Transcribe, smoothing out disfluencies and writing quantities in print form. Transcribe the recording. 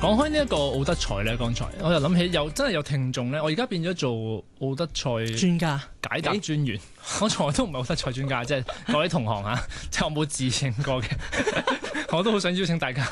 講開呢一個奧德賽咧，剛才我又諗起真係有聽眾咧，我而家變咗做奧德賽專家解答專員，我從來都唔係奧德賽專家，即係各位同行嚇，即係我冇自認過嘅，我都好想邀請大家